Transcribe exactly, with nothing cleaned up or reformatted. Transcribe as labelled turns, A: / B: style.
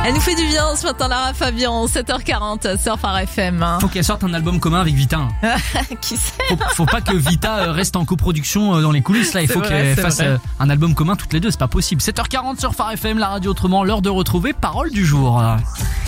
A: Elle nous fait du bien ce matin, Lara Fabian, sept heures quarante sur Phare F M.
B: Faut qu'elle sorte un album commun avec Vita.
A: Qui sait?
B: Faut, faut pas que Vita reste en coproduction dans les coulisses là. Il faut qu'elle fasse vrai. un album commun toutes les deux. C'est pas possible. sept heures quarante sur Phare F M, la radio autrement. L'heure de retrouver Parole du jour.